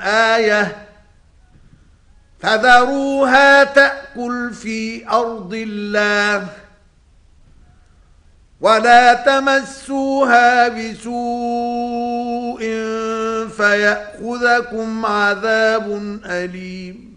آية فذروها تأكل في أرض الله ولا تمسوها بسوء فيأخذكم عذاب أليم